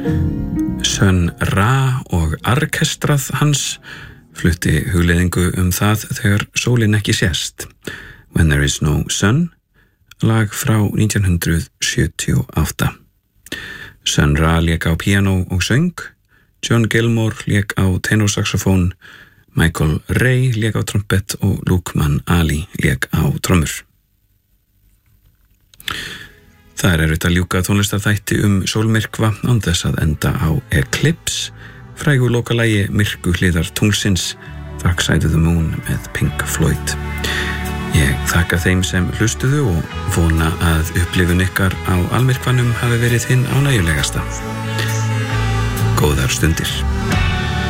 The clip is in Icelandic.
Sun Ra og orkestrað hans flutti hugleiðingu það þegar sólin ekki sést. When There Is No Sun, lag frá 1978. Sun Ra lék á píanó og söng, John Gilmore lék á tenorsaxofón, Michael Ray lék á trompett og Lukman Ali lék á trommur. Það erfitt að ljúka tónlistarþætti sólmyrkva án þess að enda á Eclipse, frægu lokalagi myrku hliðar tunglsins, Dark Side of the Moon með Pink Floyd. Ég þakka þeim sem hlustuðu og vona að upplifun ykkar á almyrkvanum hafi verið hinn ánægjulegasta. Góðar stundir.